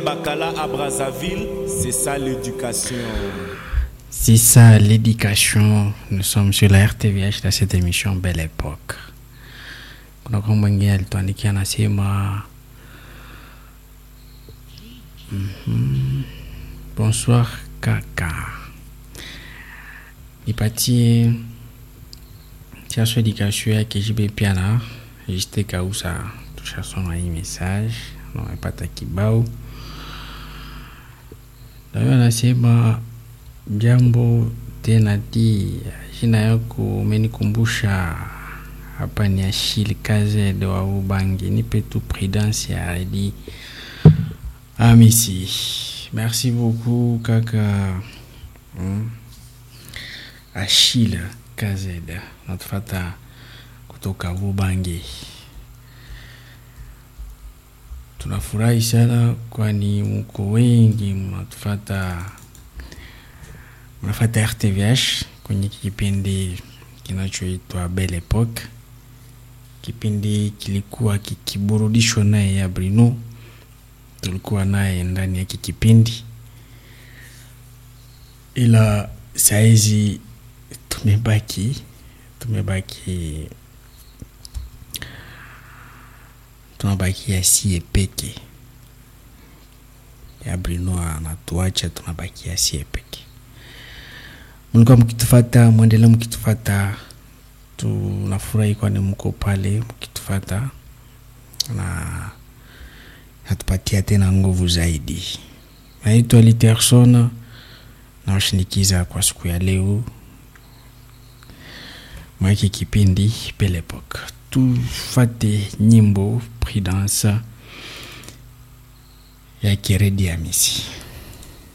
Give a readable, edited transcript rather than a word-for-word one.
Bacala à Brazzaville, c'est ça l'éducation. C'est ça l'éducation. Nous sommes sur la RTVH dans cette émission Belle Époque. Bonsoir Kaka. Il parti tiens sur l'éducation que j'ai piana juste quand ça touche son message non pas ta kibao. Dayo nasema jambo tena jina yako umenikumbusha hapa ni Achille Kazede wa Ubangi, nipe tu prudence ya Redi Amisi. Merci beaucoup kaka. Achille Kazede natufata kutoka Ubangi. Tunafurahi sana kwani mko wengi mnatufuata RTVH kwenye kipindi kinachoitwa Belle Époque. Kipindi kilikuwa kikiburudishwa naye ya Bruno. Tulikuwa naye ndani ya kipindi. Ila saizi tunabaki asiye peke. Ya Bruno anatuacha, tunabaki asiye peke. Mlikuwa mkitufuata, muendelee mkitufuata. Tunafurahi kwani mko pale mkitufuata na hatupatia tena nguvu zaidi. Naitwa Literson na washinikiza kwa siku ya leo mwaki kipindi Belle Époque. Tufate nyimbo Prudence ya Redi Amisi.